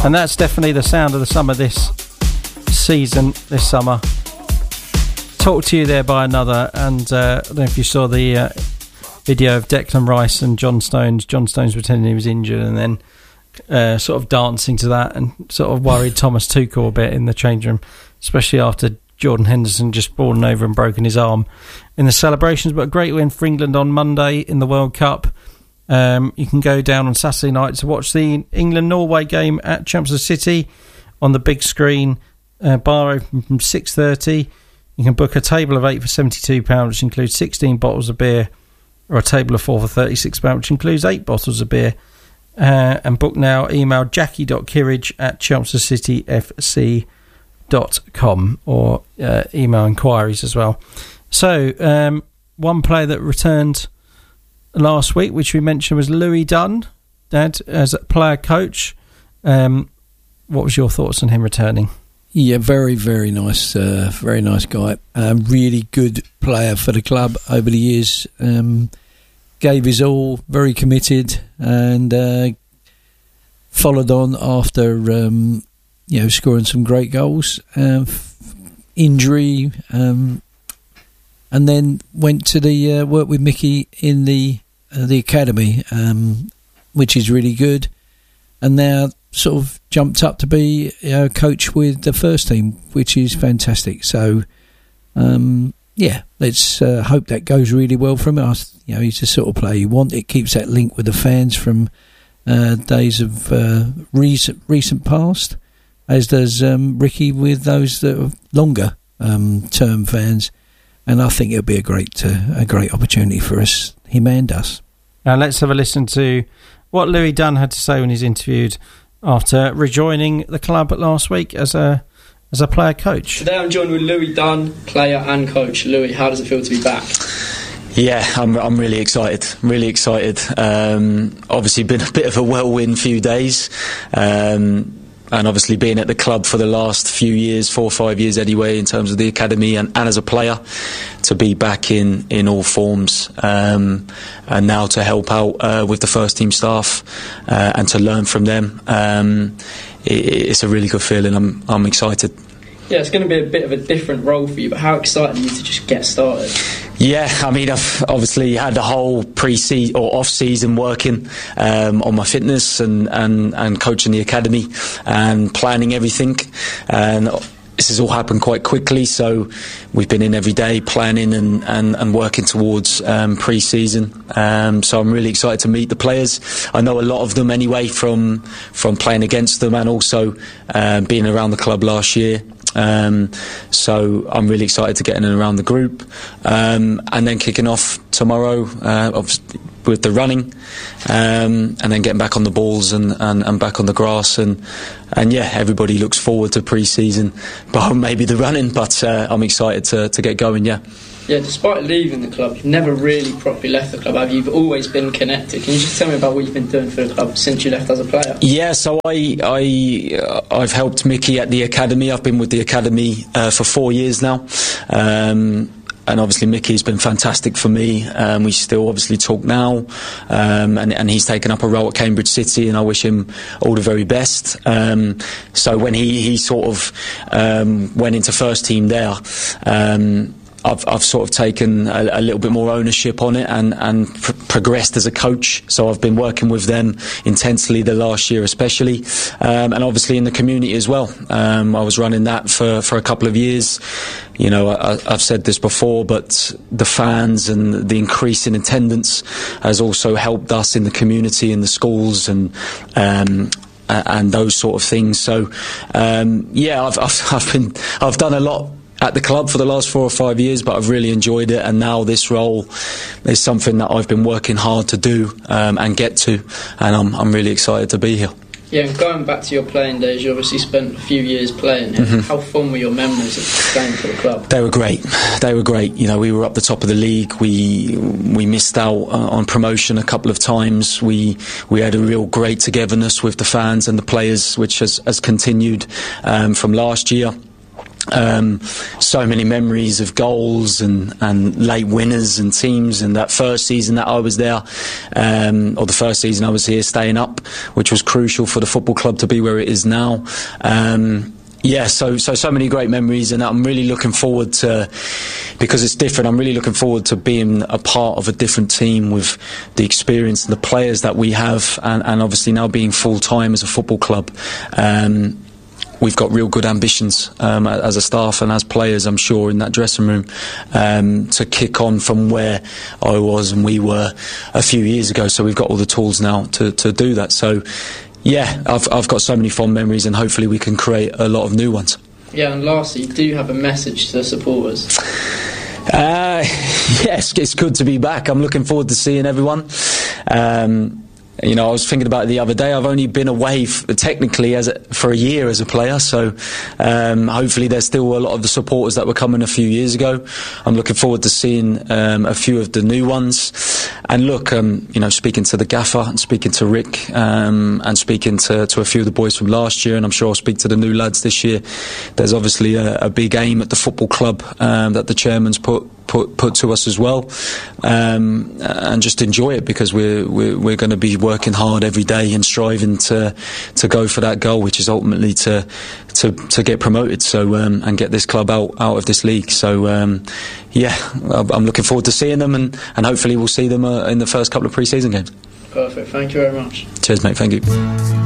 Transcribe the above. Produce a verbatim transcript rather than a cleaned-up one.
And that's definitely the sound of the summer this season, this summer. Talk to You there by Another, and uh, I don't know if you saw the uh, video of Declan Rice and John Stones. John Stones pretending he was injured and then uh, sort of dancing to that, and sort of worried Thomas Tuchel a bit in the change room, especially after Jordan Henderson just fallen over and broken his arm in the celebrations. But a great win for England on Monday in the World Cup. Um, you can go down on Saturday night to watch the England-Norway game at Chelmsford City on the big screen. Uh, bar open from six thirty. You can book a table of eight for seventy-two pounds, which includes sixteen bottles of beer, or a table of four for thirty-six pounds, which includes eight bottles of beer. Uh, and book now. Email jackie dot kirridge at chelmsford city f c dot com, or uh, email inquiries as well. So, um, one player that returned last week, which we mentioned, was Louis Dunn, Dad, as a player coach. Um, what was your thoughts on him returning? Yeah, very, very nice, uh, very nice guy. Um, really good player for the club over the years. Um, gave his all, very committed, and uh, followed on after um, you know scoring some great goals. Uh, injury, um, and then went to the uh, work with Mickey in the uh, the academy, um, which is really good. And now sort of jumped up to be a coach with the first team, which is fantastic. So, um, yeah, let's uh, hope that goes really well for him. I, you know, he's the sort of player you want. It keeps that link with the fans from uh, days of uh, recent recent past, as does um, Ricky with those that are longer um, term fans. And I think it'll be a great uh, a great opportunity for us, him and us. Now let's have a listen to what Louis Dunn had to say when he's interviewed after rejoining the club last week as a as a player coach. Today I'm joined with Louis Dunn, player and coach. Louis, how does it feel to be back? Yeah, I'm I'm really excited. Really excited. Um, obviously, been a bit of a whirlwind few days, um, and obviously being at the club for the last few years, four or five years anyway, in terms of the academy and, and as a player, to be back in in all forms, um, and now to help out uh, with the first team staff uh, and to learn from them. Um, it, it's a really good feeling. I'm I'm excited. Yeah, it's going to be a bit of a different role for you, but how excited are you to just get started? Yeah, I mean, I've obviously had the whole pre-season or off-season working um, on my fitness and, and, and coaching the academy and planning everything. And this has all happened quite quickly, so we've been in every day planning and, and, and working towards um, pre-season. Um, so I'm really excited to meet the players. I know a lot of them anyway from from playing against them and also uh, being around the club last year. Um, so I'm really excited to get in and around the group, um, and then kicking off tomorrow uh, with the running, um, and then getting back on the balls and, and, and back on the grass, and and yeah, everybody looks forward to pre-season, but maybe the running. But uh, I'm excited to to get going. Yeah. Yeah, despite leaving the club, you've never really properly left the club, have you? You've always been connected. Can you just tell me about what you've been doing for the club since you left as a player? Yeah, so I, I, uh, I've helped Mickey at the academy. I've been with the academy uh, for four years now. Um, and obviously Mickey's been fantastic for me. Um, we still obviously talk now, um, and, and he's taken up a role at Cambridge City, and I wish him all the very best. Um, so when he, he sort of um, went into first team there, um, I've, I've sort of taken a, a little bit more ownership on it and, and pr- progressed as a coach. So I've been working with them intensely the last year especially, um, and obviously in the community as well. Um, I was running that for, for a couple of years. You know, I, I've said this before, but the fans and the increase in attendance has also helped us in the community, in the schools, and um, and those sort of things. So um, yeah, I've, I've, I've been I've done a lot at the club for the last four or five years, but I've really enjoyed it, and now this role is something that I've been working hard to do um, and get to, and I'm, I'm really excited to be here. Yeah, and going back to your playing days, you obviously spent a few years playing here. Mm-hmm. How fun were your memories of playing for the club? They were great. They were great. You know, we were up the top of the league. We we missed out uh, on promotion a couple of times. We we had a real great togetherness with the fans and the players, which has, has continued um, from last year. Um, so many memories of goals and, and late winners and teams, and that first season that I was there, um, or the first season I was here staying up, which was crucial for the football club to be where it is now. Um, yeah, so, so so many great memories, and I'm really looking forward to, because it's different, I'm really looking forward to being a part of a different team with the experience and the players that we have, and, and obviously now being full-time as a football club. Um, We've got real good ambitions um, as a staff and as players, I'm sure, in that dressing room, um, to kick on from where I was and we were a few years ago. So we've got all the tools now to, to do that. So, yeah, I've, I've got so many fond memories, and hopefully we can create a lot of new ones. Yeah, and lastly, do you have a message to the supporters? Uh, yes, it's good to be back. I'm looking forward to seeing everyone. Um, You know, I was thinking about it the other day. I've only been away f- technically as a, for a year as a player, so um, hopefully there's still a lot of the supporters that were coming a few years ago. I'm looking forward to seeing um, a few of the new ones. And look, um, you know, speaking to the gaffer and speaking to Rick um, and speaking to, to a few of the boys from last year, and I'm sure I'll speak to the new lads this year. There's obviously a, a big aim at the football club um, that the chairman's put. Put, put to us as well, um, and just enjoy it, because we're we're, we're going to be working hard every day and striving to to go for that goal, which is ultimately to to, to get promoted. So um, and get this club out, out of this league. So um, yeah, I'm looking forward to seeing them, and, and hopefully we'll see them uh, in the first couple of pre-season games. Perfect. Thank you very much. Cheers, mate. Thank you.